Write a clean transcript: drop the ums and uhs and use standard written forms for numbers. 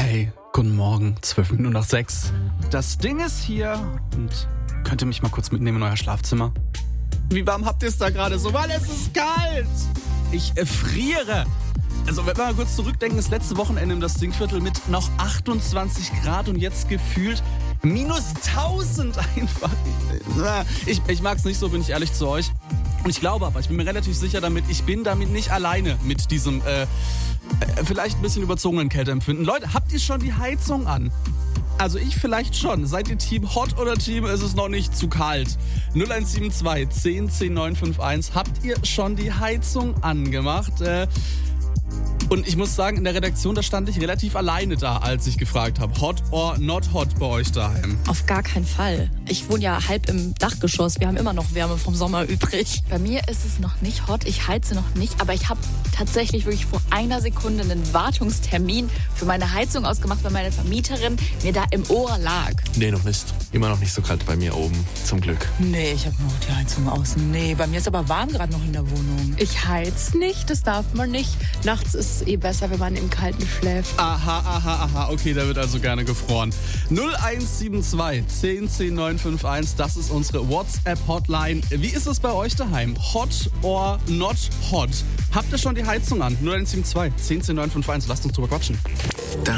Hey, guten Morgen, 12 Minuten nach 6. Das Ding ist hier und könnt ihr mich mal kurz mitnehmen in euer Schlafzimmer? Wie warm habt ihr es da gerade so? Weil es ist kalt! Ich friere! Also wenn wir mal kurz zurückdenken, das letzte Wochenende im das Dingviertel mit noch 28 Grad und jetzt gefühlt minus 1000 einfach. Ich mag's nicht so, bin ich ehrlich zu euch. Und ich glaube aber, ich bin mir relativ sicher damit, ich bin damit nicht alleine mit diesem vielleicht ein bisschen überzogenen Kälteempfinden. Leute, habt ihr schon die Heizung an? Also ich vielleicht schon. Seid ihr Team Hot oder Team ist es noch nicht zu kalt? 0172 10 10 951. Habt ihr schon die Heizung angemacht? Und ich muss sagen, in der Redaktion, da stand ich relativ alleine da, als ich gefragt habe, hot or not hot bei euch daheim? Auf gar keinen Fall. Ich wohne ja halb im Dachgeschoss. Wir haben immer noch Wärme vom Sommer übrig. Bei mir ist es noch nicht hot. Ich heize noch nicht. Aber ich habe tatsächlich wirklich vor einer Sekunde einen Wartungstermin für meine Heizung ausgemacht, weil meine Vermieterin mir da im Ohr lag. Nee, noch nicht. Immer noch nicht so kalt bei mir oben, zum Glück. Nee, ich habe noch die Heizung außen. Nee, bei mir ist aber warm gerade noch in der Wohnung. Ich heiz nicht, das darf man nicht. Nachts ist es besser, wenn man im Kalten schläft. Aha. Okay, da wird also gerne gefroren. 0172 10 10 951, das ist unsere WhatsApp-Hotline. Wie ist es bei euch daheim? Hot or not hot? Habt ihr schon die Heizung an? 0172 10 10 951, lasst uns drüber quatschen.